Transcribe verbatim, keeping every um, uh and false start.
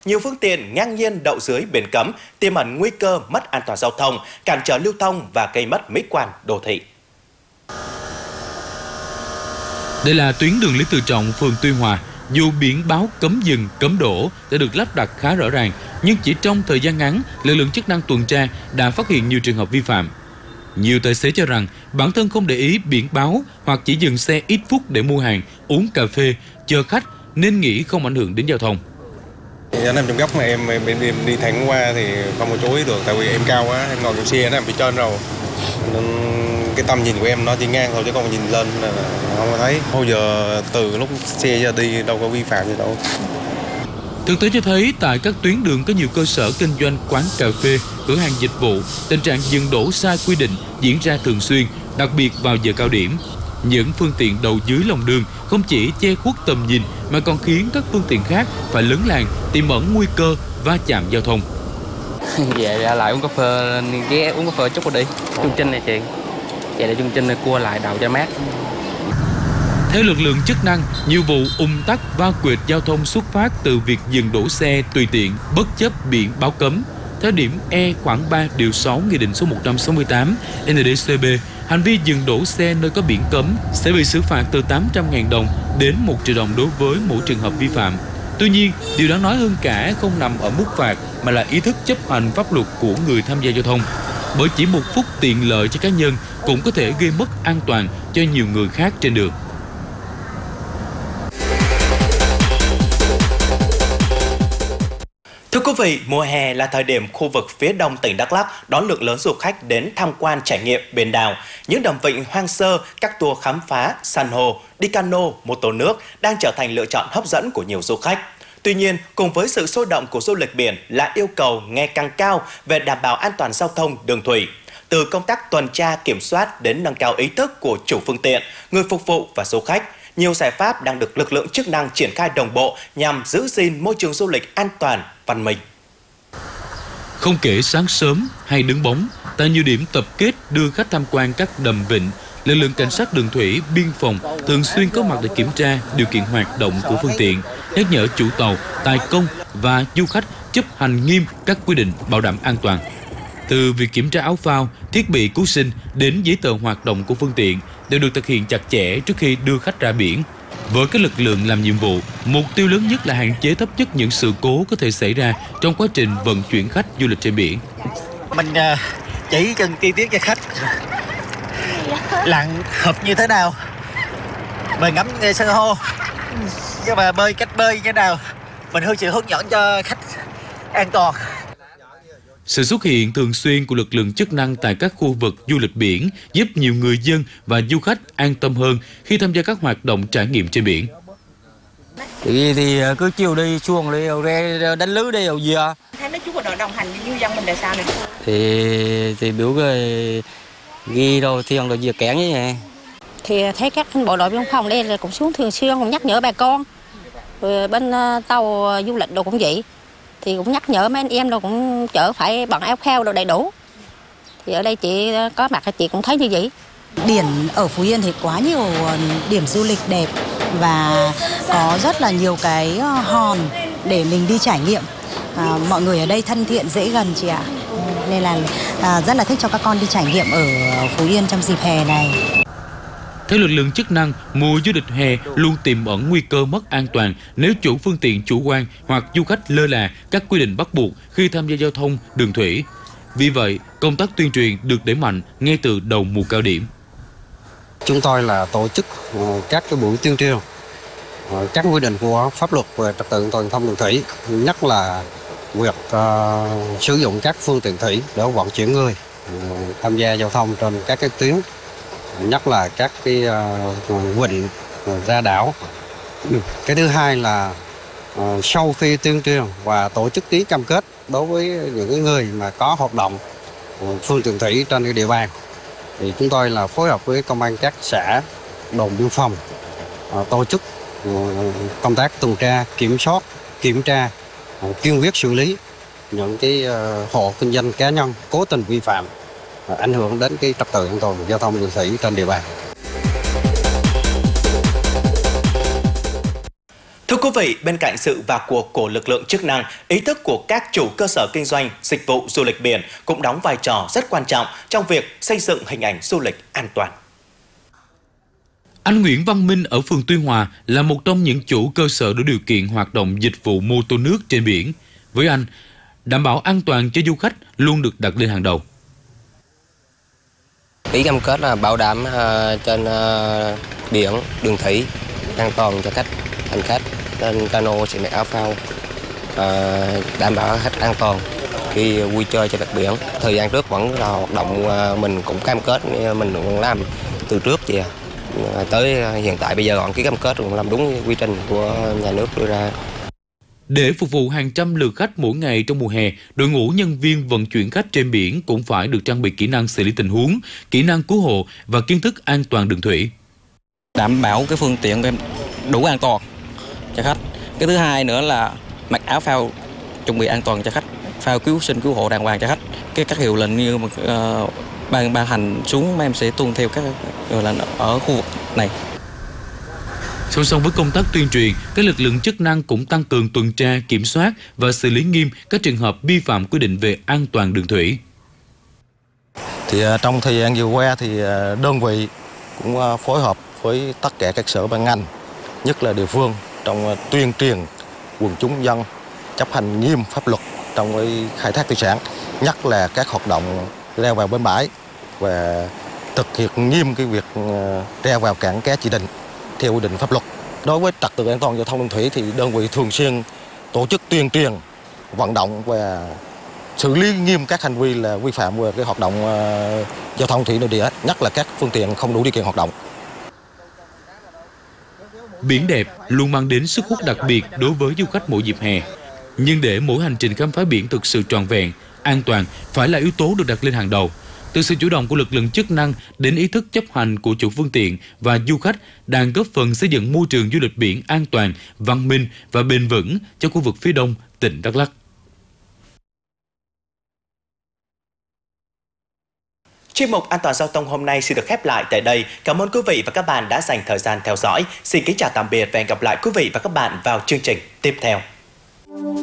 Nhiều phương tiện ngang nhiên đậu dưới biển cấm, tiềm ẩn nguy cơ mất an toàn giao thông, cản trở lưu thông và gây mất mỹ quan đô thị. Đây là tuyến đường Lý Tự Trọng, phường Tuy Hòa. Dù biển báo cấm dừng, cấm đổ đã được lắp đặt khá rõ ràng, nhưng chỉ trong thời gian ngắn, lực lượng chức năng tuần tra đã phát hiện nhiều trường hợp vi phạm. Nhiều tài xế cho rằng bản thân không để ý biển báo hoặc chỉ dừng xe ít phút để mua hàng, uống cà phê, chờ khách nên nghĩ không ảnh hưởng đến giao thông. Anh em trong góc mà em, em, em đi thẳng qua thì không có chú ý được, tại vì em cao quá, em ngồi trong xe nó nằm phía trên rồi. Nên cái tầm nhìn của em nó chỉ ngang thôi chứ không nhìn lên là không có thấy. Bao giờ từ lúc xe ra đi đâu có vi phạm gì đâu. Thực tế cho thấy tại các tuyến đường có nhiều cơ sở kinh doanh quán cà phê, cửa hàng dịch vụ, tình trạng dừng đỗ sai quy định diễn ra thường xuyên, đặc biệt vào giờ cao điểm. Những phương tiện đầu dưới lòng đường không chỉ che khuất tầm nhìn mà còn khiến các phương tiện khác phải lấn làn, tiềm ẩn nguy cơ va chạm giao thông. Về ra lại uống cà phê, ghé uống cà phê chút rồi đi. Chương trình này chị, vậy là chương trình này cua lại đầu cho mát. Theo lực lượng chức năng, nhiều vụ ùn tắc va quệt giao thông xuất phát từ việc dừng đỗ xe tùy tiện, bất chấp biển báo cấm. Theo điểm E khoảng ba điều sáu Nghị định số một trăm sáu mươi tám N D C B, hành vi dừng đỗ xe nơi có biển cấm sẽ bị xử phạt từ tám trăm nghìn đồng đến một triệu đồng đối với mỗi trường hợp vi phạm. Tuy nhiên, điều đáng nói hơn cả không nằm ở mức phạt mà là ý thức chấp hành pháp luật của người tham gia giao thông. Bởi chỉ một phút tiện lợi cho cá nhân cũng có thể gây mất an toàn cho nhiều người khác trên đường. Thưa quý vị, mùa hè là thời điểm khu vực phía đông tỉnh Đắk Lắk đón lượng lớn du khách đến tham quan trải nghiệm biển đảo. Những đầm vịnh hoang sơ, các tour khám phá, san hô, đi cano, mô tô nước đang trở thành lựa chọn hấp dẫn của nhiều du khách. Tuy nhiên, cùng với sự sôi động của du lịch biển là yêu cầu ngày càng cao về đảm bảo an toàn giao thông đường thủy. Từ công tác tuần tra kiểm soát đến nâng cao ý thức của chủ phương tiện, người phục vụ và du khách, nhiều giải pháp đang được lực lượng chức năng triển khai đồng bộ nhằm giữ gìn môi trường du lịch an toàn, văn minh. Không kể sáng sớm hay đứng bóng, tại nhiều điểm tập kết đưa khách tham quan các đầm vịnh, lực lượng cảnh sát đường thủy, biên phòng thường xuyên có mặt để kiểm tra điều kiện hoạt động của phương tiện, nhắc nhở chủ tàu, tài công và du khách chấp hành nghiêm các quy định bảo đảm an toàn. Từ việc kiểm tra áo phao, thiết bị cứu sinh đến giấy tờ hoạt động của phương tiện đều được thực hiện chặt chẽ trước khi đưa khách ra biển. Với các lực lượng làm nhiệm vụ, mục tiêu lớn nhất là hạn chế thấp nhất những sự cố có thể xảy ra trong quá trình vận chuyển khách du lịch trên biển. Mình chỉ cần chi tiết cho khách lặn hợp như thế nào, bơi ngắm san hô, nhưng mà bơi cách bơi như thế nào, mình hướng sự hướng dẫn cho khách an toàn. Sự xuất hiện thường xuyên của lực lượng chức năng tại các khu vực du lịch biển giúp nhiều người dân và du khách an tâm hơn khi tham gia các hoạt động trải nghiệm trên biển. Thì, thì cứ chiều đi xuồng đi ra đánh lưới đi rồi gì à? Thấy nói chú bộ đội đồng hành với ngư dân mình là sao này? Thì thì biểu cái ghi đâu thiên rồi gì kẽn như vậy. Thì thấy các anh bộ đội biên phòng đây là cũng xuống thường xuyên cũng nhắc nhở bà con. Rồi bên tàu du lịch đồ cũng vậy. Thì cũng nhắc nhở mấy anh em đâu cũng chở phải bằng áo phao đồ đầy đủ. Thì ở đây chị có mặt chị cũng thấy như vậy. Biển ở Phú Yên thì quá nhiều điểm du lịch đẹp và có rất là nhiều cái hòn để mình đi trải nghiệm. À, mọi người ở đây thân thiện, dễ gần chị ạ. Nên là à, rất là thích cho các con đi trải nghiệm ở Phú Yên trong dịp hè này. Theo lực lượng chức năng, mùa du lịch hè luôn tiềm ẩn nguy cơ mất an toàn nếu chủ phương tiện chủ quan hoặc du khách lơ là các quy định bắt buộc khi tham gia giao thông đường thủy. Vì vậy, công tác tuyên truyền được đẩy mạnh ngay từ đầu mùa cao điểm. Chúng tôi là tổ chức các cái buổi tuyên truyền các quy định của pháp luật về trật tự an toàn giao thông đường thủy, nhất là việc uh, sử dụng các phương tiện thủy để vận chuyển người uh, tham gia giao thông trên các cái tuyến, nhất là các cái uh, vịnh uh, ra đảo. Cái thứ hai là uh, sau khi tuyên truyền và tổ chức ký cam kết đối với những người mà có hoạt động uh, phương tiện thủy trên cái địa bàn, thì chúng tôi là phối hợp với công an các xã, đồn biên phòng uh, tổ chức uh, công tác tuần tra, kiểm soát, kiểm tra, uh, kiên quyết xử lý những cái uh, hộ kinh doanh cá nhân cố tình vi phạm uh, ảnh hưởng đến cái trật tự an toàn giao thông đường thủy trên địa bàn. Thưa quý vị, bên cạnh sự vào cuộc của lực lượng chức năng, ý thức của các chủ cơ sở kinh doanh, dịch vụ du lịch biển cũng đóng vai trò rất quan trọng trong việc xây dựng hình ảnh du lịch an toàn. Anh Nguyễn Văn Minh ở phường Tuy Hòa là một trong những chủ cơ sở đủ điều kiện hoạt động dịch vụ mô tô nước trên biển. Với anh, đảm bảo an toàn cho du khách luôn được đặt lên hàng đầu. Ký cam kết là bảo đảm uh, trên uh, biển, đường thủy an toàn cho khách, hành khách. Nên cano sẽ mặc áo phao uh, đảm bảo khách an toàn khi vui chơi trên mặt biển. Thời gian trước vẫn là hoạt động uh, mình cũng cam kết, mình cũng làm từ trước vậy. Tới hiện tại bây giờ còn ký cam kết cũng làm đúng quy trình của nhà nước đưa ra. Để phục vụ hàng trăm lượt khách mỗi ngày trong mùa hè, đội ngũ nhân viên vận chuyển khách trên biển cũng phải được trang bị kỹ năng xử lý tình huống, kỹ năng cứu hộ và kiến thức an toàn đường thủy. Đảm bảo cái phương tiện của em đủ an toàn cho khách. Cái thứ hai nữa là mặc áo phao chuẩn bị an toàn cho khách, phao cứu sinh cứu hộ đàng hoàng cho khách. Cái các hiệu lệnh như uh, ban ban hành xuống, em sẽ tuân theo các hiệu lệnh ở khu vực này. Song song với công tác tuyên truyền, các lực lượng chức năng cũng tăng cường tuần tra, kiểm soát và xử lý nghiêm các trường hợp vi phạm quy định về an toàn đường thủy. Thì trong thời gian vừa qua thì đơn vị cũng phối hợp với tất cả các sở ban ngành, nhất là địa phương trong tuyên truyền quần chúng dân chấp hành nghiêm pháp luật trong cái khai thác thủy sản, nhất là các hoạt động ra vào bến bãi và thực hiện nghiêm cái việc ra vào cảng cá chỉ định theo quy định pháp luật. Đối với trật tự an toàn giao thông đường thủy thì đơn vị thường xuyên tổ chức tuyên truyền, vận động và xử lý nghiêm các hành vi là vi phạm về cái hoạt động uh, giao thông thủy nội địa, nhất là các phương tiện không đủ điều kiện hoạt động. Biển đẹp luôn mang đến sức hút đặc biệt đối với du khách mỗi dịp hè. Nhưng để mỗi hành trình khám phá biển thực sự trọn vẹn, an toàn phải là yếu tố được đặt lên hàng đầu. Từ sự chủ động của lực lượng chức năng đến ý thức chấp hành của chủ phương tiện và du khách đang góp phần xây dựng môi trường du lịch biển an toàn, văn minh và bền vững cho khu vực phía đông tỉnh Đắk Lắk. Chuyên mục An toàn giao thông hôm nay xin được khép lại tại đây. Cảm ơn quý vị và các bạn đã dành thời gian theo dõi. Xin kính chào tạm biệt và hẹn gặp lại quý vị và các bạn vào chương trình tiếp theo.